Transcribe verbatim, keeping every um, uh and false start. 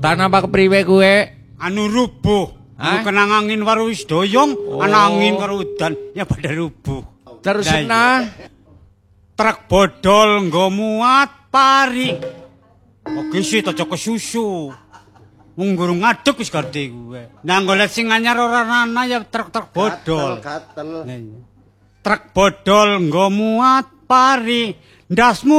Udan apa kepriwe kuwe? Anu rubuh. Anu kena angin karo wis doyong, oh. Ana angin karo udan, ya pada rubuh. Terus nah, truk bodol nggo muat pari. Oke sih aja kesusu. Wong gurung ngadeg wis gede kuwe. Nah golek sing anyar ora ana ya truk-truk bodol. Gatel, gatel. Truk bodol nggo muat pari. Ndasmu